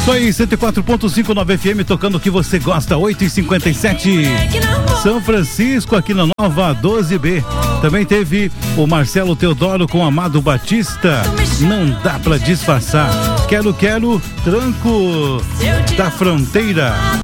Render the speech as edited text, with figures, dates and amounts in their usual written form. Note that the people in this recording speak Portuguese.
Isso aí, 104.5 Nova FM, tocando o que você gosta, 8h57. São Francisco, aqui na Nova 12B. Também teve o Marcelo Teodoro com Amado Batista. Não dá pra disfarçar. Quero, tranco da fronteira.